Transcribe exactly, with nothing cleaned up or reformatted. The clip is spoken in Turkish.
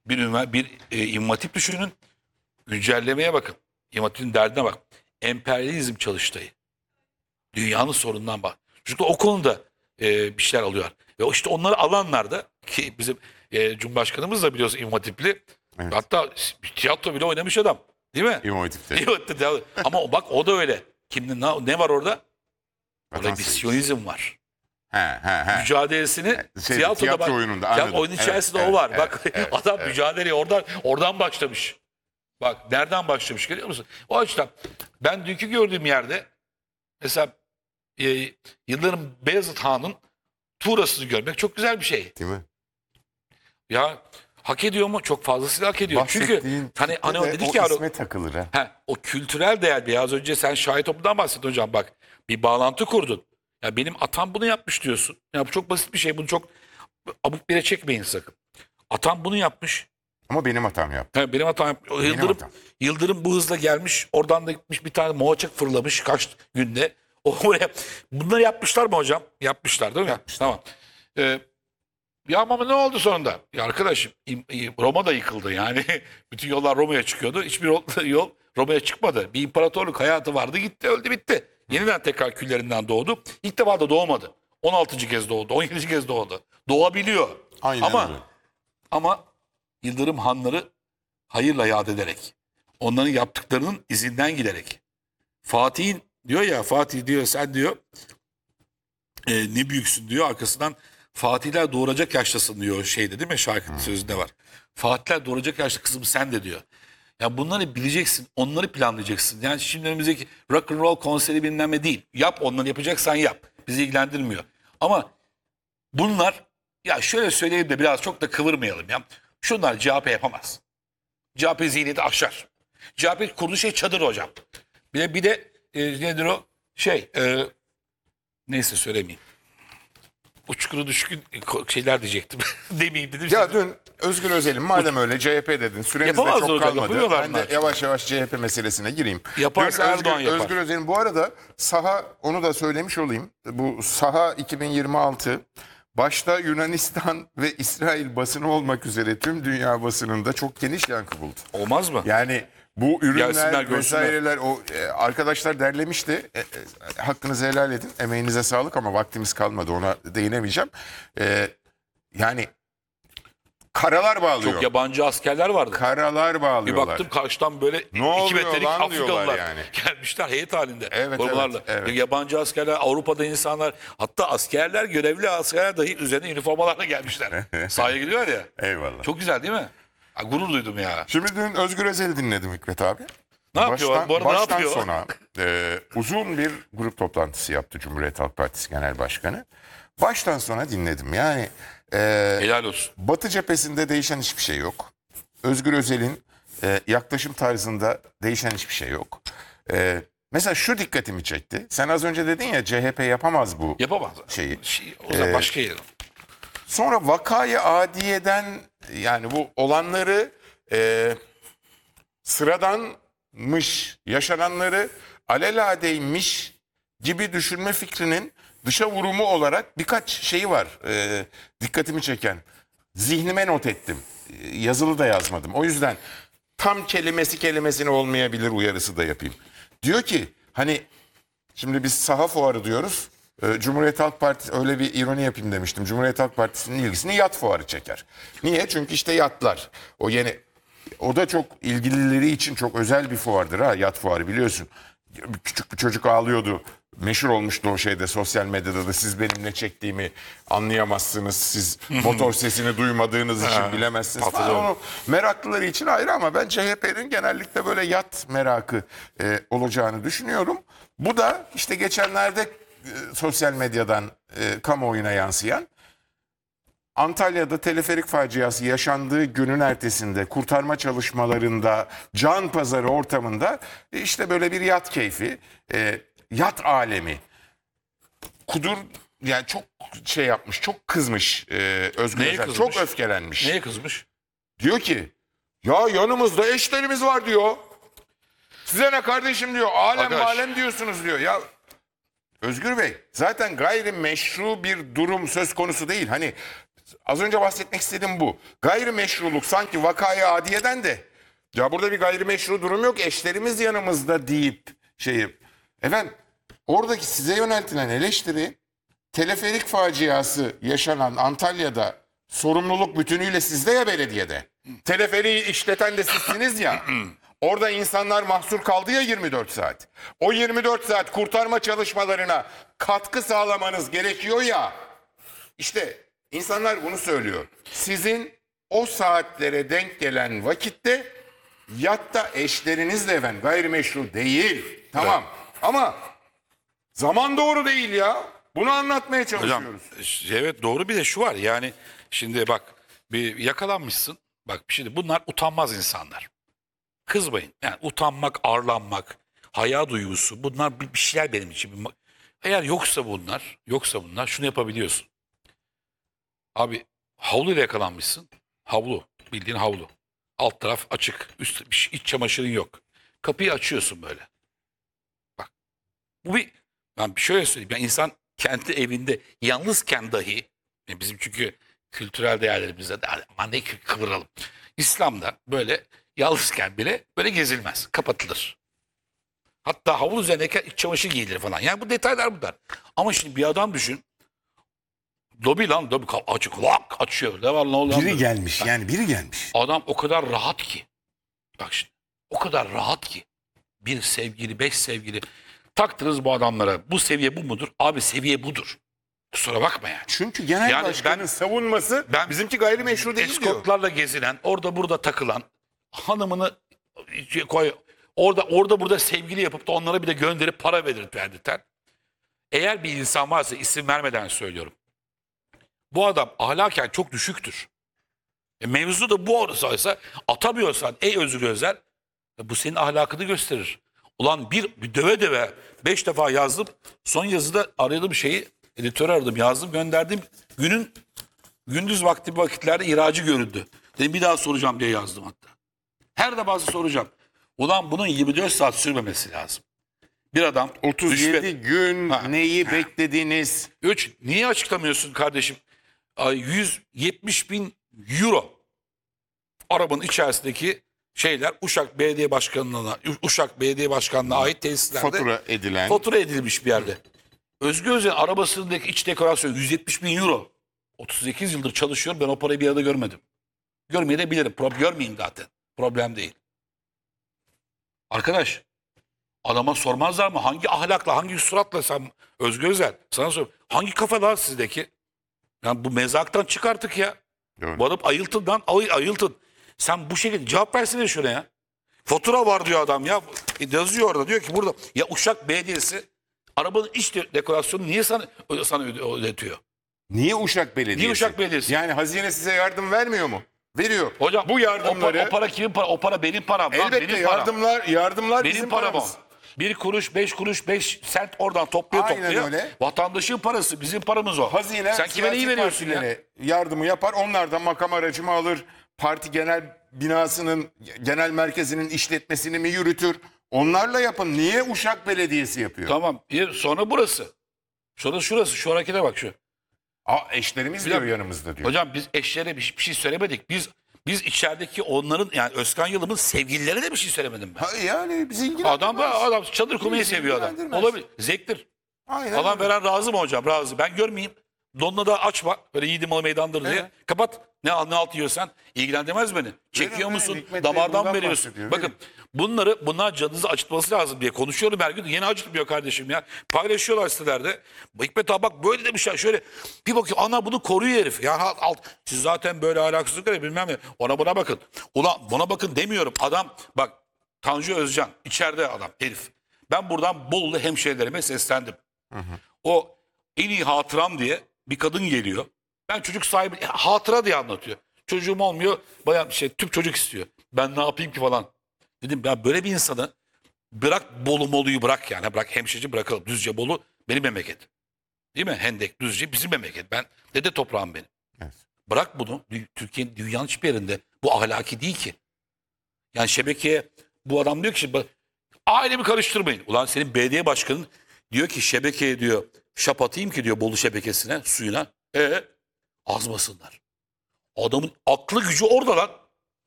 Bir, ünva- bir e, İmam Hatip düşünün. Güncellemeye bakın. İmam Hatip'in derdine bak. Emperyalizm çalıştayı. Dünyanın sorunundan bak. Çünkü o konuda e, bir şeyler alıyorlar. Ve o işte onları alanlar da ki bizim e, Cumhurbaşkanımız da biliyorsun İmam Hatipli. Evet. Hatta tiyatro bile oynamış adam. Değil mi? İmam Hatip'te. İmam Hatip'te de- Ama o- bak o da öyle. Kimde ne, ne var orada? Orada Vatan bir sevgisi. siyonizm var. He he he. Mücadelesini Şey, tiyatroda tiyatro bak, oyununda, tiyatro anladım. oyunun Evet, içerisinde evet, o var. evet, Bak evet, adam evet. mücadeleye oradan oradan başlamış. Bak nereden başlamış görüyor musun? O açıdan ben dünkü gördüğüm yerde mesela e, Yıldırım Beyazıt Han'ın tuğrasını görmek çok güzel bir şey. Değil mi? Ya hak ediyor mu? Çok fazlasıyla hak ediyor. Çünkü Bahsettiğin hani kitle hani o de dedik o ya isme takılır ha. he, o kültürel değer biraz önce sen şahit toplumdan bahsettin hocam bak. Bir bağlantı kurdun. Ya benim atam bunu yapmış diyorsun. Ya bu çok basit bir şey. Bunu çok abuk bire çekmeyin sakın. Atam bunu yapmış. Ama benim hatam yaptı. He, benim hatam yapmış. O Yıldırım, hatam. Yıldırım bu hızla gelmiş. Oradan da gitmiş bir tane moğaçak fırlamış kaç günde. O oraya. Bunları yapmışlar mı hocam? Yapmışlar değil mi? Yapmışlar. Tamam. Ee, ya ama ne oldu sonunda? Ya arkadaşım im- Roma da yıkıldı yani. Bütün yollar Roma'ya çıkıyordu. Hiçbir yol, yol Roma'ya çıkmadı. Bir imparatorluk hayatı vardı gitti öldü bitti. Yeniden tekrar küllerinden doğdu. İlk defa da doğmadı. on altıncı kez doğdu. on yedinci kez doğdu. Doğabiliyor. Aynen ama öyle. ama Yıldırım Hanları hayırla yad ederek, onların yaptıklarının izinden giderek. Fatih'in diyor ya, Fatih diyor sen diyor e, ne büyüksün diyor, arkasından Fatihler doğuracak yaştasın diyor şeyde değil mi, şarkının sözünde var. Fatihler doğuracak yaşta kızım sen de diyor. Ya bunları bileceksin, onları planlayacaksın. Yani şimdi önümüzdeki rock and roll konseri bilmem ne değil. Yap, onları yapacaksan yap. Bizi ilgilendirmiyor. Ama bunlar, ya şöyle söyleyeyim de biraz çok da kıvırmayalım ya. Şunlar C H P yapamaz. C H P zihniyeti aşar. C H P kurduğu şey çadır hocam. Bir de bir de e, nedir o? Şey e, neyse söylemeyeyim. Uçkuru düşkün ko- şeyler diyecektim. Demeyeyim dedim. Ya dün Özgür Özel'in madem öyle C H P dedin süremiz de Yapamaz çok hocam, kalmadı. yapıyorlar Ben bunlar de çünkü. yavaş yavaş C H P meselesine gireyim. Yaparsa Dün Erdoğan Özgür, yapar. Özgür Özel'in bu arada saha, onu da söylemiş olayım. Bu saha iki bin yirmi altı başta Yunanistan ve İsrail basını olmak üzere tüm dünya basınında çok geniş yankı buldu. Olmaz mı? Yani bu ürünler Gelsinler, görsünler. vesaireler o e, arkadaşlar derlemişti. E, e, hakkınızı helal edin. Emeğinize sağlık ama vaktimiz kalmadı. Ona değinemeyeceğim. E, yani karalar bağlıyor. Çok yabancı askerler vardı. Karalar Bir bağlıyorlar. baktım karşıdan böyle Ne iki oluyor metrelik lan Afrikalılar diyorlar yani. gelmişler heyet halinde. Evet, korumalarla. evet, evet. Yabancı askerler, Avrupa'da insanlar, hatta askerler, görevli askerler dahi üzerine üniformalarla gelmişler. Sahaya gidiyorlar ya. Eyvallah. Çok güzel değil mi? Ha, gurur duydum ya. Şimdi dün Özgür Özel'i dinledim Hikmet abi. Ne yapıyor? Bu arada ne baştan yapıyor? sona e, uzun bir grup toplantısı yaptı Cumhuriyet Halk Partisi Genel Başkanı. Baştan sona dinledim. Yani e, Helal olsun. Batı cephesinde değişen hiçbir şey yok. Özgür Özel'in e, yaklaşım tarzında değişen hiçbir şey yok. E, mesela şu dikkatimi çekti. Sen az önce dedin ya C H P yapamaz bu Yapamaz. şeyi. Şey, o zaman Ee, başka yer. Sonra vakayı adiyeden yani bu olanları e, sıradanmış, yaşananları alelade gibi düşünme fikrinin dışa vurumu olarak birkaç şeyi var e, dikkatimi çeken. Zihnime not ettim. E, yazılı da yazmadım. O yüzden tam kelimesi kelimesine olmayabilir uyarısı da yapayım. Diyor ki hani şimdi biz saha fuarı diyoruz. Ee, Cumhuriyet Halk Partisi öyle bir ironi yapayım demiştim. Cumhuriyet Halk Partisi'nin ilgisini yat fuarı çeker. Niye? Çünkü işte yatlar. O yeni o da çok ilgilileri için çok özel bir fuardır ha, yat fuarı biliyorsun. Küçük bir çocuk ağlıyordu. Meşhur olmuştu o şeyde, sosyal medyada da, siz benim ne çektiğimi anlayamazsınız. Siz motor sesini duymadığınız için bilemezsiniz falan. hatırlıyorum. Onu meraklıları için ayrı ama ben C H P'nin genellikle böyle yat merakı e, olacağını düşünüyorum. Bu da işte geçenlerde e, sosyal medyadan e, kamuoyuna yansıyan, Antalya'da teleferik faciası yaşandığı günün ertesinde kurtarma çalışmalarında, can pazarı ortamında e, işte böyle bir yat keyfi, e, yat alemi. Kudur yani çok şey yapmış, çok kızmış e, Özgür Neye Özel, kızmış? çok öfkelenmiş. Neye kızmış? Diyor ki ya yanımızda eşlerimiz var diyor. Size ne kardeşim diyor. Alem Arkadaş. alem diyorsunuz diyor. Ya Özgür Bey zaten gayrimeşru bir durum söz konusu değil. Hani Az önce bahsetmek istediğim bu. Gayrimeşruluk sanki vakaya adiyeden de ya burada bir gayrimeşru durum yok, eşlerimiz yanımızda deyip şeyi. Efendim oradaki size yöneltilen eleştiri teleferik faciası yaşanan Antalya'da sorumluluk bütünüyle sizde ya belediyede. Teleferiği işleten de sizsiniz ya. Orada insanlar mahsur kaldı ya yirmi dört saat. O yirmi dört saat kurtarma çalışmalarına katkı sağlamanız gerekiyor ya. İşte insanlar bunu söylüyor. Sizin o saatlere denk gelen vakitte yatta eşlerinizle efendim gayrimeşru değil. Tamam ama zaman doğru değil ya. Bunu anlatmaya Hocam çalışıyoruz. evet doğru, bir de şu var yani şimdi bak bir yakalanmışsın. Bak şimdi bunlar utanmaz insanlar. Kızmayın. Yani utanmak, arlanmak, haya duygusu bunlar bir bir şeyler benim için. Eğer yoksa bunlar, yoksa bunlar şunu yapabiliyorsun. Abi havluyla yakalanmışsın. Havlu, bildiğin havlu. Alt taraf açık, üst bir şey- iç çamaşırın yok. Kapıyı açıyorsun böyle. Bak. Bu bir ben bir şöyle söyleyeyim. Yani insan kendi evinde yalnızken dahi yani bizim çünkü kültürel değerlerimizde de aman ne kı- kıvıralım. İslam'da böyle yalnızken bile böyle gezilmez. Kapatılır. Hatta havlu üzerindeyken iç çamaşır giyilir falan. Yani bu detaylar bunlar. Ama şimdi bir adam düşün. Lobi lan lobi ka- açık lak açıyor. Ne var ne oluyor? Biri gelmiş yani biri gelmiş. Adam o kadar rahat ki. Bak şimdi. O kadar rahat ki. Bir sevgili, beş sevgili. Taktınız bu adamlara. Bu seviye bu mudur? Abi seviye budur. Kusura bakma yani. Çünkü genel Yani başkanın ben- Savunması Ben- bizimki gayrimeşru değil diyor. Eskortlarla gezinen, orada burada takılan, hanımını koy, orada orada burada sevgili yapıp da onlara bir de gönderip para verir verdikten. Eğer bir insan varsa isim vermeden söylüyorum. Bu adam ahlaken çok düşüktür. E mevzu da bu olsaysa atamıyorsan ey Özgür Özel e bu senin ahlakını gösterir. Ulan bir, bir döve döve beş defa yazdım. Son yazıda aradığım şeyi editör aradım yazdım gönderdim. Günün gündüz vakti vakitlerde iracı göründü. Dedim bir daha soracağım diye yazdım hatta. Her defası soracağım. Ulan bunun yirmi dört saat sürmemesi lazım. Bir adam otuz yedi rüşvet- gün Ha. neyi beklediniz? Üç, niye açıklamıyorsun kardeşim? Ay, yüz yetmiş bin euro arabanın içerisindeki şeyler Uşak Belediye Başkanlığı'na, Uşak Belediye Başkanlığı'na ait tesislerde Fatura edilen. fatura edilmiş bir yerde. Özgür Özel'in arabasındaki iç dekorasyon yüz yetmiş bin euro. otuz sekiz yıldır çalışıyorum, ben o parayı bir arada görmedim. Görmeye de bilirim. Pro görmeyeyim zaten. Problem değil. Arkadaş, adama sormazlar mı? Hangi ahlakla, hangi suratla sen Özgür Özel? Sana sor. Hangi kafalar sizdeki? Yani bu mezaktan çık artık ya. Doğru. Bu adam ayıltın lan, ay, ayıltın. Sen bu şekilde cevap versene şuna ya. Fatura var diyor adam ya. E, yazıyor orada diyor ki burada ya Uşak Belediyesi arabanın iç de- dekorasyonu niye sana, sana öde- ödetiyor? Niye Uşak Belediyesi? Niye Uşak Belediyesi? Yani hazine size yardım vermiyor mu? Veriyor. Hocam bu o, yardımları para, o para kimin para? O para benim param. lan, elbette benim param. yardımlar yardımlar Benim bizim param o. paramız. Bir kuruş, beş kuruş, beş sent oradan topluyor Aynen topluyor. öyle. Vatandaşın parası, bizim paramız o. Hazine Sen kime neyi siyasi veriyorsun ya? partilere yardımı yapar. Onlar da makam aracımı alır. Parti genel binasının, genel merkezinin işletmesini mi yürütür? Onlarla yapın. Niye Uşak Belediyesi yapıyor? Tamam. Bir, sonra burası. Sonra şurası. Şu harekete bak şu. Aa, eşlerimiz Bir diyor dakika. yanımızda diyor. Hocam biz eşlere bir, bir şey söylemedik. Biz biz içerideki onların yani Özkan Yılım'ın sevgililerine de bir şey söylemedim ben. Ha, yani bizi ilgilendirmez. Adam da adam çadır kurmayı Bizi seviyor adam. ilgilendirmez. Olabilir. Zevktir. Aynen Falan öyle. veren razı mı hocam? Razı. Ben görmeyeyim. Donla da açma. Böyle yiğidim malı meydandır diye. Evet. Kapat. Ne, ne alt yiyorsan ilgilendirmez beni. Çekiyor Verin, musun? verin. Hikmet Bey Damardan bundan mı veriyorsun? bahsediyor. Bakın bunları bunlar canınızı acıtması lazım diye konuşuyorum her gün. Yine acıtmıyor kardeşim ya. Paylaşıyorlar sitelerde. Hikmet abi bak böyle demişler şöyle. Bir bakıyor ana bunu koruyor herif. Ya alt, alt. Siz zaten böyle ahlaksızlık var ya bilmem ne. Ona buna bakın. Ulan buna bakın demiyorum. Adam bak Tanju Özcan içeride adam herif. Ben buradan Bolu hemşehrilerime seslendim. O en iyi hatıram diye bir kadın geliyor. Ben çocuk sahibi e, hatıra diye anlatıyor. Çocuğum olmuyor. Bayağı şey tüp çocuk istiyor. Ben ne yapayım ki falan. Dedim ben böyle bir insanı bırak Bolu Molu'yu bırak yani. Bırak hemşireci bırakalım. Düzce Bolu benim memleket. Değil mi? Hendek Düzce bizim memleket. Ben dede toprağım benim. Evet. Bırak bunu. Dü- Türkiye'nin dünyanın hiçbir yerinde. Bu ahlaki değil ki. Yani şebekeye bu adam diyor ki şimdi, ailemi karıştırmayın. Ulan senin belediye başkanın diyor ki şebekeye diyor şap atayım ki diyor Bolu şebekesine suyuna. E azmasınlar. Adamın aklı gücü orada lan.